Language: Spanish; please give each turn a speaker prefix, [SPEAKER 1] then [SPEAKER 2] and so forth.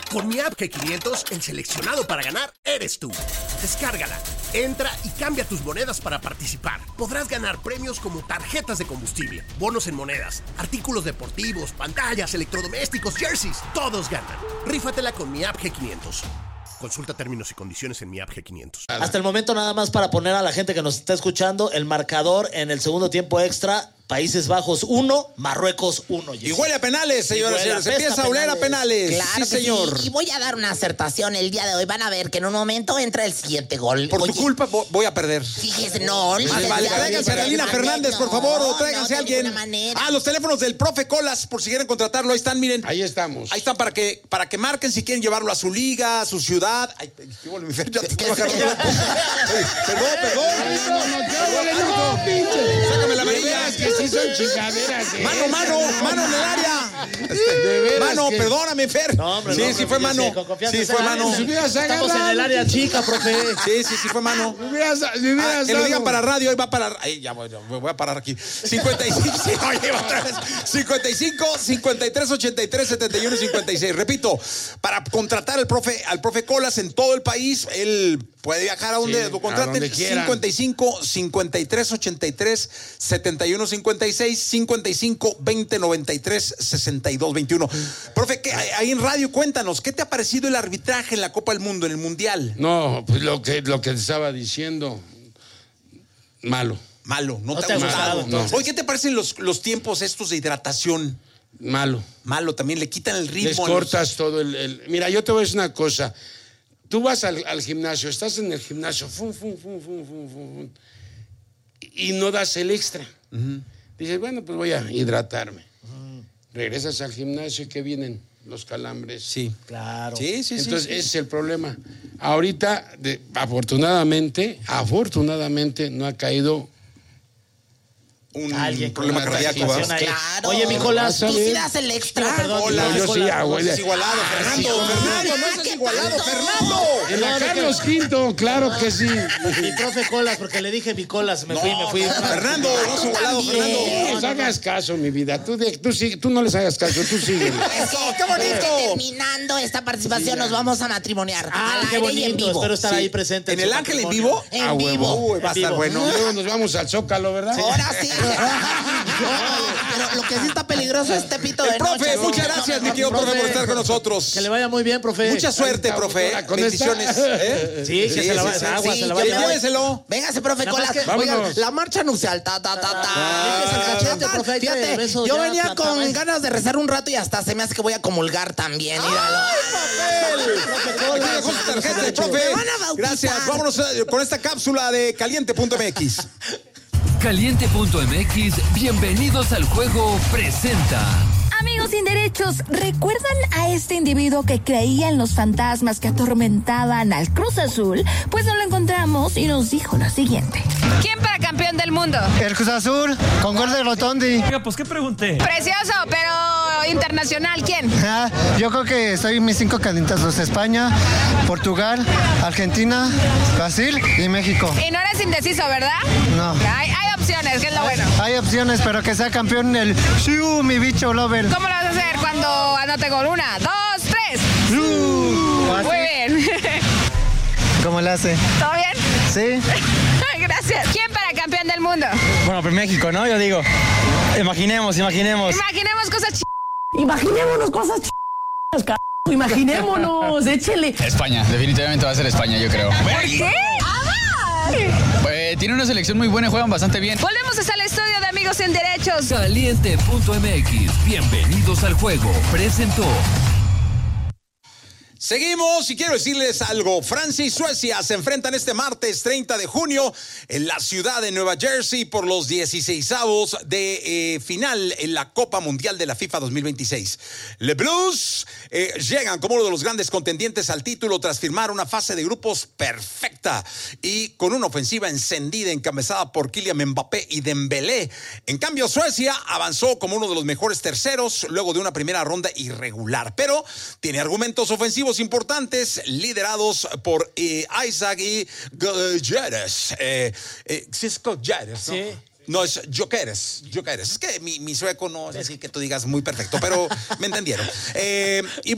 [SPEAKER 1] Con mi app G500, el seleccionado para ganar eres tú. Descárgala, entra y cambia tus monedas para participar. Podrás ganar premios como tarjetas de combustible, bonos en monedas, artículos deportivos, pantallas, electrodomésticos, jerseys. Todos ganan. Rífatela con mi app G500. Consulta términos y condiciones en mi app G500.
[SPEAKER 2] Hasta el momento, nada más para poner a la gente que nos está escuchando el marcador en el segundo tiempo extra. Países Bajos 1, Marruecos 1.
[SPEAKER 3] Y huele a penales, señoras y señores. Empieza a oler a penales.
[SPEAKER 4] Claro
[SPEAKER 3] sí,
[SPEAKER 4] que
[SPEAKER 3] señor.
[SPEAKER 4] Sí. Y voy a dar una acertación el día de hoy. Van a ver que en un momento entra el siguiente gol.
[SPEAKER 3] Por tu culpa voy a perder.
[SPEAKER 4] Fíjese, no.
[SPEAKER 3] Vale, tráiganse a Carolina Fernández, por favor, o tráiganse a alguien. Los teléfonos del profe Colas, por si quieren contratarlo, ahí están, miren.
[SPEAKER 5] Ahí estamos.
[SPEAKER 3] Ahí están para que marquen si quieren llevarlo a su liga, a su ciudad. Ay, perdón. Sácame la amarilla.
[SPEAKER 5] Que sí son chingaderas.
[SPEAKER 3] Mano en el área. Mano, perdóname, Fer.
[SPEAKER 2] No, hombre,
[SPEAKER 3] sí fue mano.
[SPEAKER 2] Sí, fue mano.
[SPEAKER 5] Estamos
[SPEAKER 2] en el área chica, profe.
[SPEAKER 3] Sí, fue mano. Que lo digan para radio, hoy va para... Ay, ya voy a parar aquí. 55, oye, otra vez. 55, 53, 83, 71, 56. Repito, para contratar al profe Colas en todo el país, él puede viajar a donde lo contraten. 55, 53, 83, 71, 56, 55, 20, 93, 62, 21. Profe, ahí en radio, cuéntanos, ¿qué te ha parecido el arbitraje en la Copa del Mundo, en el Mundial?
[SPEAKER 5] No, pues lo que te estaba diciendo, malo,
[SPEAKER 3] no te ha gustado.
[SPEAKER 5] No.
[SPEAKER 3] Oye, ¿qué te parecen los tiempos estos de hidratación?
[SPEAKER 5] Malo,
[SPEAKER 3] también le quitan el ritmo.
[SPEAKER 5] les cortas todo el... Mira, yo te voy a decir una cosa. Tú vas al gimnasio, estás en el gimnasio, y no das el extra. Dices, bueno, pues voy a hidratarme. Regresas al gimnasio y ¿qué vienen? Los calambres.
[SPEAKER 3] Sí,
[SPEAKER 2] claro.
[SPEAKER 3] Sí.
[SPEAKER 5] Entonces, ese es el problema. Ahorita, afortunadamente, no ha caído
[SPEAKER 2] alguien con
[SPEAKER 3] problema
[SPEAKER 2] una
[SPEAKER 3] cardíaco.
[SPEAKER 4] Claro.
[SPEAKER 2] Oye, Nicolás,
[SPEAKER 4] tú sí das el extra.
[SPEAKER 2] Perdón,
[SPEAKER 3] Hola,
[SPEAKER 5] yo sí hago.
[SPEAKER 3] No seas igualado, Fernando, no seas igualado, Fernando.
[SPEAKER 5] En la Carlos V, claro que sí.
[SPEAKER 2] Mi profe Colas, porque le dije mi Colas, me fui.
[SPEAKER 3] Fernando, no seas igualado, Fernando.
[SPEAKER 5] No les hagas caso, mi vida. Tú no les hagas caso, tú sigue.
[SPEAKER 3] Eso, qué bonito.
[SPEAKER 4] Terminando esta participación, nos vamos a matrimoniar.
[SPEAKER 2] Ah,
[SPEAKER 4] al
[SPEAKER 2] qué
[SPEAKER 4] aire y en
[SPEAKER 2] bonito.
[SPEAKER 4] vivo.
[SPEAKER 2] Espero estar ahí presente.
[SPEAKER 3] ¿En el Ángel en vivo?
[SPEAKER 4] En vivo.
[SPEAKER 3] Uy, va a estar bueno.
[SPEAKER 5] Luego nos vamos al Zócalo, ¿verdad?
[SPEAKER 4] Ahora sí. Pero lo que sí está peligroso es Tepito de
[SPEAKER 3] Profe,
[SPEAKER 4] noche.
[SPEAKER 3] muchas gracias, mi querido profe, por estar con nosotros.
[SPEAKER 2] Que le vaya muy bien, profe.
[SPEAKER 3] Mucha suerte, profe. Bendiciones.
[SPEAKER 2] Sí, que se la va a agua, se la va a llevar.
[SPEAKER 3] Lléveselo.
[SPEAKER 4] Véngase, profe Colas.
[SPEAKER 5] Vámonos.
[SPEAKER 4] Oigan, la marcha nupcial.
[SPEAKER 2] Límpiese el cachete, profe, ahí
[SPEAKER 4] Fíjate,
[SPEAKER 2] el beso
[SPEAKER 4] yo
[SPEAKER 2] ya,
[SPEAKER 4] venía con ganas de rezar un rato y hasta se me hace que voy a comulgar también. Míralo.
[SPEAKER 3] Aquí dejó su tarjeta el profe.
[SPEAKER 4] Me van a bautizar.
[SPEAKER 3] Gracias. Vámonos con esta cápsula de caliente.mx.
[SPEAKER 6] Caliente.mx, bienvenidos al juego, presenta.
[SPEAKER 7] Amigos sin derechos, ¿recuerdan a este individuo que creía en los fantasmas que atormentaban al Cruz Azul? Pues no lo encontramos y nos dijo lo siguiente.
[SPEAKER 8] ¿Quién para campeón del mundo?
[SPEAKER 9] El Cruz Azul, con gol de Rotondi.
[SPEAKER 10] Oiga, pues, ¿qué pregunté?
[SPEAKER 8] Precioso, pero internacional, ¿quién?
[SPEAKER 9] Yo creo que soy mis 5 candidatos: España, Portugal, Argentina, Brasil y México.
[SPEAKER 8] Y no eres indeciso, ¿verdad?
[SPEAKER 9] No.
[SPEAKER 8] Hay opciones, que es lo bueno.
[SPEAKER 9] Hay opciones, pero que sea campeón el Shiu, mi bicho lover.
[SPEAKER 8] ¿Cómo lo vas a hacer cuando anote gol? 1, 2, 3. Muy bien.
[SPEAKER 9] ¿Cómo le hace?
[SPEAKER 8] ¿Todo bien?
[SPEAKER 9] Sí.
[SPEAKER 8] Gracias. ¿Quién para campeón del mundo?
[SPEAKER 10] Bueno, pues México, ¿no? Yo digo, imaginemos.
[SPEAKER 8] Imaginemos cosas
[SPEAKER 11] Imaginémonos cosas imaginémonos, échele.
[SPEAKER 12] España, definitivamente va a ser España, yo creo.
[SPEAKER 8] ¿Por qué?
[SPEAKER 12] Tiene una selección muy buena y juegan bastante bien.
[SPEAKER 8] Volvemos al estudio de Amigos sin Derechos.
[SPEAKER 6] Caliente.mx, bienvenidos al juego, presentó.
[SPEAKER 3] Seguimos y quiero decirles algo. Francia y Suecia se enfrentan este martes 30 de junio en la ciudad de Nueva Jersey por los 16avos de final en la Copa Mundial de la FIFA 2026. Les Blues llegan como uno de los grandes contendientes al título tras firmar una fase de grupos perfecta y con una ofensiva encendida encabezada por Kylian Mbappé y Dembélé. En cambio, Suecia avanzó como uno de los mejores terceros luego de una primera ronda irregular, pero tiene argumentos ofensivos importantes liderados por Isaac y Gyökeres. Cisco Gyökeres, ¿no?
[SPEAKER 2] Sí.
[SPEAKER 3] No, es Gyökeres. Es que mi sueco no es así que tú digas muy perfecto, pero me entendieron. Y